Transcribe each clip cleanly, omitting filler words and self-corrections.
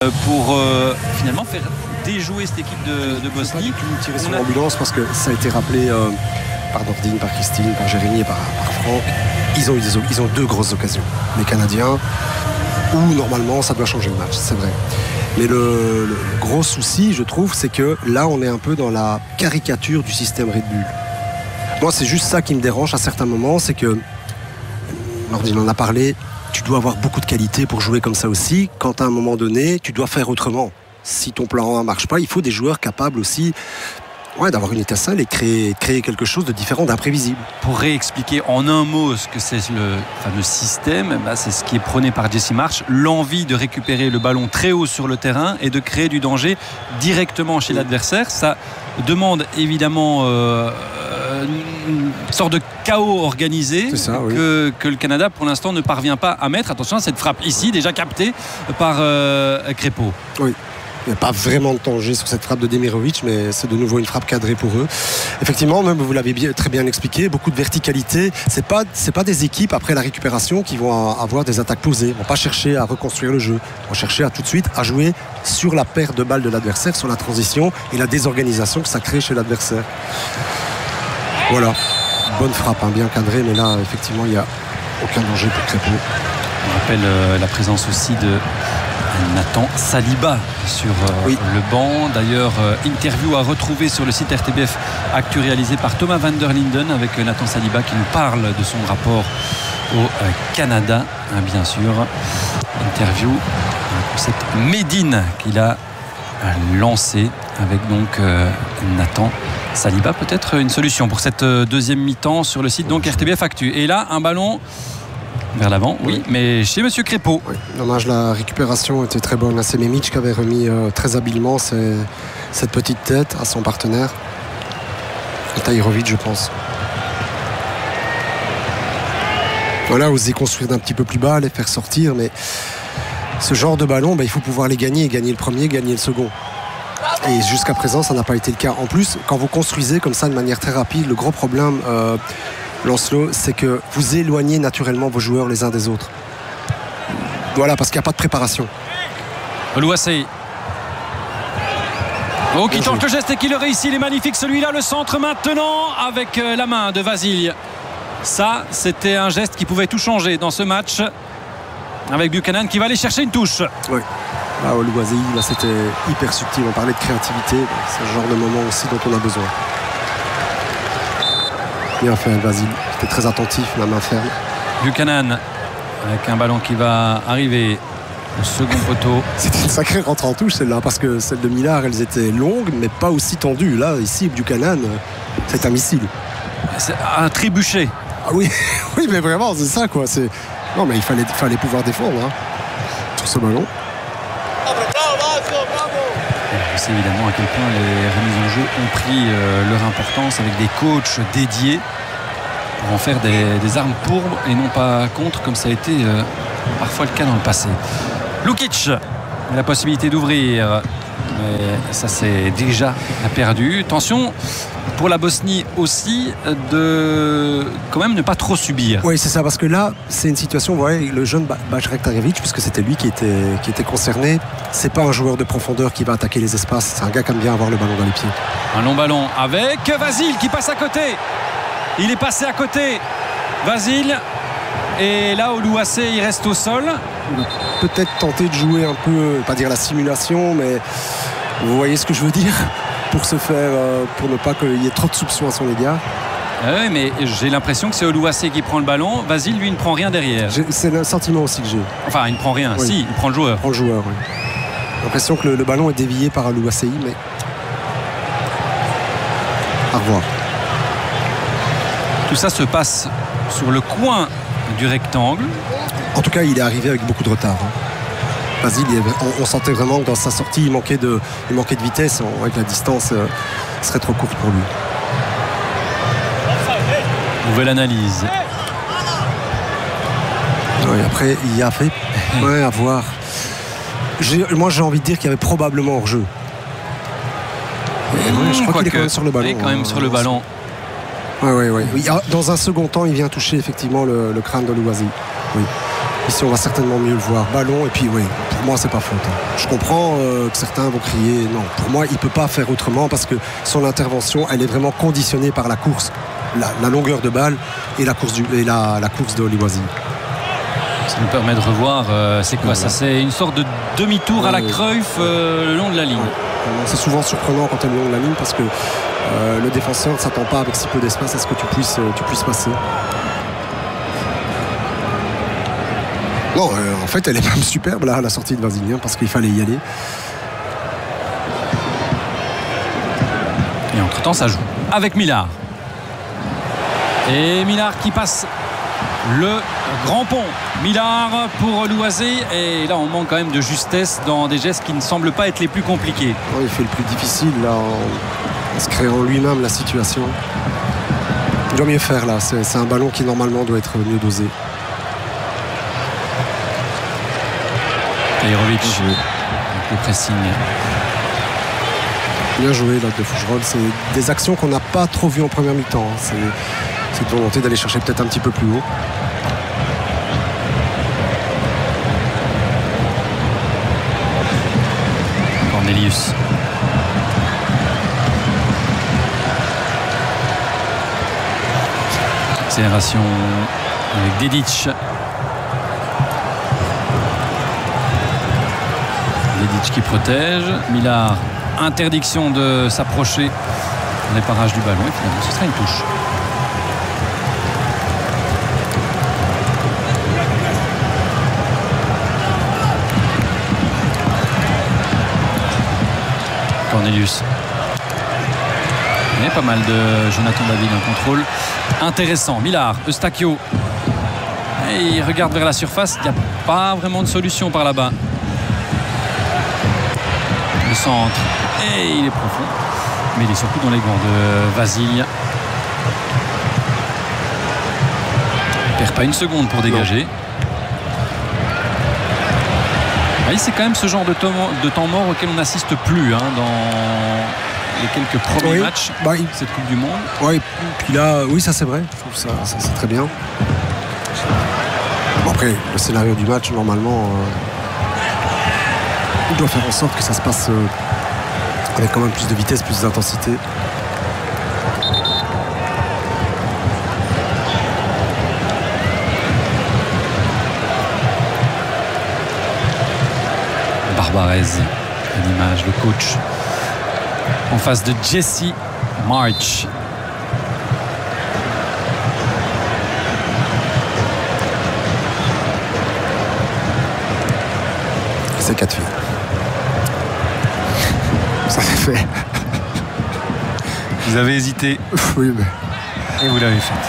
pour finalement faire déjouer cette équipe de Bosnie. Tout tirer sur l'ambulance parce que ça a été rappelé par Nordine, par Christine, par Jérémy et par Franck. Ils ont 2 grosses occasions. Les Canadiens, où normalement ça doit changer le match, c'est vrai. Mais le gros souci, je trouve, c'est que là, on est un peu dans la caricature du système Red Bull. Moi, c'est juste ça qui me dérange à certains moments, c'est que, Nordine en a parlé, tu dois avoir beaucoup de qualité pour jouer comme ça aussi. Quand à un moment donné, tu dois faire autrement. Si ton plan 1 ne marche pas, il faut des joueurs capables aussi d'avoir une étincelle et créer quelque chose de différent, d'imprévisible. Pour réexpliquer en un mot ce que c'est le fameux système, c'est ce qui est prôné par Jesse Marsch, l'envie de récupérer le ballon très haut sur le terrain et de créer du danger directement chez l'adversaire. Ça demande évidemment une sorte de chaos organisé que le Canada pour l'instant ne parvient pas à mettre. Attention à cette frappe ici, déjà captée par Crépeau. Oui. Il n'y a pas vraiment de danger sur cette frappe de Demirovic, mais c'est de nouveau une frappe cadrée pour eux. Effectivement, même vous l'avez très bien expliqué, beaucoup de verticalité. C'est pas des équipes après la récupération qui vont avoir des attaques posées. Ils ne vont pas chercher à reconstruire le jeu. Ils vont chercher tout de suite à jouer sur la perte de balles de l'adversaire, sur la transition et la désorganisation que ça crée chez l'adversaire. Voilà, bonne frappe, bien cadrée, mais là, effectivement, il n'y a aucun danger pour Crépeau. On rappelle la présence aussi de Nathan Saliba sur le banc. D'ailleurs, interview à retrouver sur le site RTBF Actu réalisé par Thomas van der Linden avec Nathan Saliba qui nous parle de son rapport au Canada, bien sûr. Interview concept Médine qu'il a lancé avec donc Nathan Saliba. Peut-être une solution pour cette deuxième mi-temps sur le site donc RTBF Actu. Et là, un ballon vers l'avant, oui, mais chez Monsieur Crépeau. Oui. Dommage, la récupération était très bonne. C'est Memic qui avait remis très habilement cette petite tête à son partenaire. Et Tahirovic, je pense. Voilà, oser construire d'un petit peu plus bas, les faire sortir, mais ce genre de ballon, il faut pouvoir les gagner le premier, gagner le second. Et jusqu'à présent, ça n'a pas été le cas. En plus, quand vous construisez comme ça de manière très rapide, le gros problème, Lancelot, c'est que vous éloignez naturellement vos joueurs les uns des autres. Voilà, parce qu'il n'y a pas de préparation. Oluwaseyi. Qui tente le geste et qui le réussit. Il est magnifique celui-là. Le centre maintenant avec la main de Vasile. Ça, c'était un geste qui pouvait tout changer dans ce match. Avec Buchanan qui va aller chercher une touche. Oui. Oluwaseyi, là, c'était hyper subtil. On parlait de créativité. C'est le genre de moment aussi dont on a besoin. Bien fait, Vasile. C'était très attentif, la main ferme. Buchanan avec un ballon qui va arriver au second poteau. C'était une sacrée rentrée en touche celle-là, parce que celles de Millard, elles étaient longues, mais pas aussi tendues. Là, ici, Buchanan, c'est un missile. C'est un trébuchet. Ah oui, oui, mais vraiment, c'est ça, quoi. Non, mais il fallait pouvoir défendre sur ce ballon. On sait évidemment à quel point les remises en jeu ont pris leur importance avec des coachs dédiés pour en faire des armes pour et non pas contre, comme ça a été parfois le cas dans le passé. Lukic a la possibilité d'ouvrir, mais ça c'est déjà perdu. Attention pour la Bosnie aussi de quand même ne pas trop subir. Oui, c'est ça, parce que là c'est une situation, vous voyez, le jeune Bachrek Tarevic, puisque c'était lui qui était concerné, c'est pas un joueur de profondeur qui va attaquer les espaces, c'est un gars qui aime bien avoir le ballon dans les pieds. Un long ballon avec Vasile qui passe à côté. Il est passé à côté, Vasile, et là Oluwaseyi il reste au sol. Il va peut-être tenter de jouer un peu, pas dire la simulation, mais vous voyez ce que je veux dire, pour se faire, pour ne pas qu'il y ait trop de soupçons à son égard. Oui, mais j'ai l'impression que c'est Oluwaseyi qui prend le ballon. Vasile, lui, ne prend rien derrière. C'est le sentiment aussi que j'ai. Enfin, il ne prend rien. Oui. Si, il prend le joueur. Il prend le joueur, oui. J'ai l'impression que le ballon est dévié par Oluwaseyi, mais à revoir. Tout ça se passe sur le coin du rectangle. En tout cas, il est arrivé avec beaucoup de retard. Vasile, on sentait vraiment que dans sa sortie, il manquait de vitesse. Avec la distance serait trop courte pour lui. Nouvelle analyse. Oui, après, il y a fait à voir. Moi, j'ai envie de dire qu'il y avait probablement hors-jeu. Je crois qu'il est quand même sur le ballon. Il est quand même sur le ballon. Oui. Dans un second temps, il vient toucher effectivement le crâne de Oluwaseyi. Oui. Ici, on va certainement mieux le voir. Ballon, et puis oui, pour Pour moi, c'est pas faute. Je comprends que certains vont crier. Non, pour moi, il peut pas faire autrement parce que son intervention, elle est vraiment conditionnée par la course, la longueur de balle et la course la course de Olivoisi. Ça nous permet de revoir, c'est quoi ça? C'est une sorte de demi-tour à la Cruyff le long de la ligne. C'est souvent surprenant quand elle est le long de la ligne parce que le défenseur ne s'attend pas avec si peu d'espace à ce que tu puisses passer. Non, en fait, elle est même superbe là, la sortie de Vasilien, parce qu'il fallait y aller. Et entre-temps, ça joue avec Millard. Et Millard qui passe le grand pont. Millard pour Loisé. Et là, on manque quand même de justesse dans des gestes qui ne semblent pas être les plus compliqués. Il fait le plus difficile là, en se créant lui-même la situation. Il doit mieux faire là. C'est un ballon qui normalement doit être mieux dosé. Tahirovic, le pressing. Bien joué là de Fougerolles. C'est des actions qu'on n'a pas trop vues en première mi-temps. C'est cette volonté d'aller chercher peut-être un petit peu plus haut. Cornelius. Accélération avec Dedic. Dedic qui protège. Millard, interdiction de s'approcher. Les parages du ballon. Et finalement, ce sera une touche. Cornelius. Il y a pas mal de Jonathan David en contrôle. Intéressant. Millard, Eustachio. Et il regarde vers la surface. Il n'y a pas vraiment de solution par là-bas. Le centre. Et il est profond. Mais il est surtout dans les gants de Vasile. Il perd pas une seconde pour dégager. C'est quand même ce genre de temps mort auquel on n'assiste plus dans les quelques premiers matchs de cette Coupe du Monde. Oui, puis là, oui, ça c'est vrai. Je trouve ça c'est très bien. Bon, après, le scénario du match, normalement, il doit faire en sorte que ça se passe avec quand même plus de vitesse, plus d'intensité. Barbarez, à l'image, le coach en face de Jesse March. C'est 4 filles. Ça c'est fait. Vous avez hésité. Oui, mais... Et vous l'avez fait.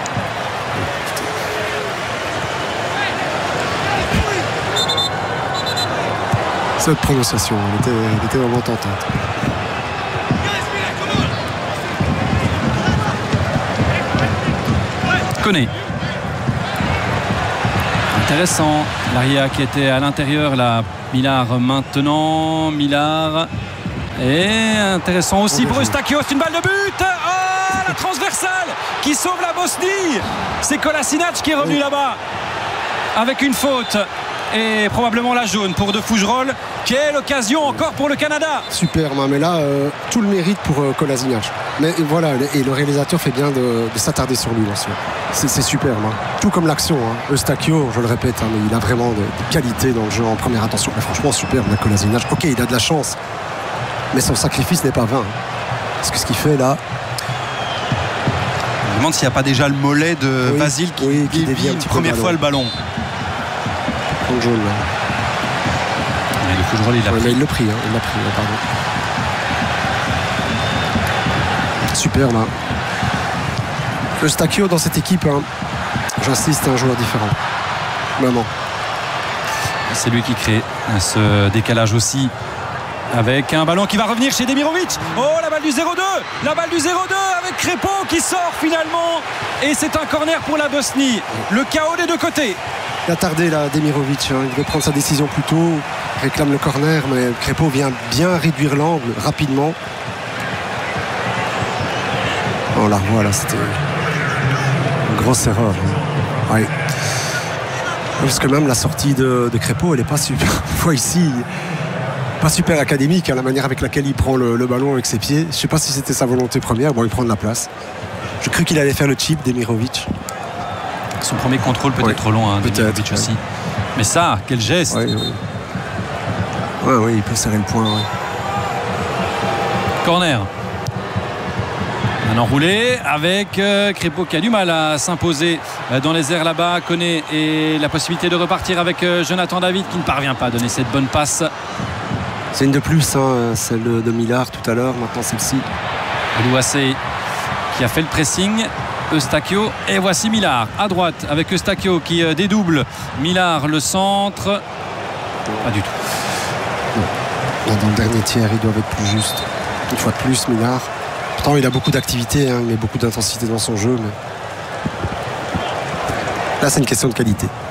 Cette prononciation, elle était vraiment tentante. Koné. Intéressant. Laria qui était à l'intérieur, là. Millard maintenant. Millard. Et intéressant aussi pour Eustachio. C'est une balle de but. Oh, la transversale qui sauve la Bosnie. C'est Kolasinac qui est revenu là-bas avec une faute. Et probablement la jaune pour De Fougerolles. Quelle occasion encore pour le Canada. Super, mais là, tout le mérite pour Kolasinac. Mais voilà, et le réalisateur fait bien de s'attarder sur lui. C'est super, tout comme l'action. Eustachio, je le répète, mais il a vraiment des qualités dans le jeu en première intention. Mais franchement, super, Kolasinac. Ok, il a de la chance, mais son sacrifice n'est pas vain. Parce que ce qu'il fait là... Je me demande s'il n'y a pas déjà le mollet de Vasile qui dévie une première fois le ballon. Jaune, là. Mais le Fougerolles, il l'a pris. Il l'a pris, pardon. Super, là. Eustachio dans cette équipe, j'insiste, un joueur différent. Vraiment. C'est lui qui crée ce décalage aussi. Avec un ballon qui va revenir chez Demirovic. Oh, la balle du 0-2. La balle du 0-2 avec Crépeau qui sort finalement. Et c'est un corner pour la Bosnie. Le chaos des deux côtés. Il a tardé là, Demirovic. Il devait prendre sa décision plus tôt. Réclame le corner, mais Crépeau vient bien réduire l'angle rapidement. On la revoit là, c'était une grosse erreur. Oui. Parce que même la sortie de Crépeau, elle n'est pas super. On voit ici, pas super académique, la manière avec laquelle il prend le ballon avec ses pieds. Je ne sais pas si c'était sa volonté première. Bon, il prend de la place. J'ai cru qu'il allait faire le chip d'Emirovic. Son premier contrôle peut-être trop long, d'Emirovic aussi. Mais ça, quel geste! Oui, il peut serrer le point. Ouais. Corner. Un enroulé avec Crépeau qui a du mal à s'imposer dans les airs là-bas. Koné et la possibilité de repartir avec Jonathan David qui ne parvient pas à donner cette bonne passe. C'est une de plus, celle de Millard tout à l'heure, maintenant celle-ci. Elouassé qui a fait le pressing. Eustachio et voici Millard à droite avec Eustachio qui dédouble. Millard le centre. Pas du tout. Non, dans le dernier tiers, ils doivent être plus justes. Une fois de plus, Millard. Pourtant, il a beaucoup d'activité, il met beaucoup d'intensité dans son jeu. Mais... là, c'est une question de qualité.